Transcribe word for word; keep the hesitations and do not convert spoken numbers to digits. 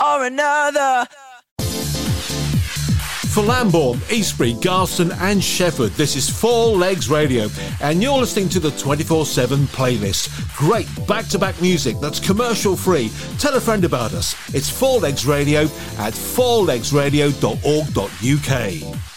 or another. For Lambourne, Eastbury, Garston and Shefford, this is Four Legs Radio, and you're listening to the twenty-four seven playlist. Great back-to-back music that's commercial-free. Tell a friend about us. It's Four Legs Radio at four legs radio dot org dot U K.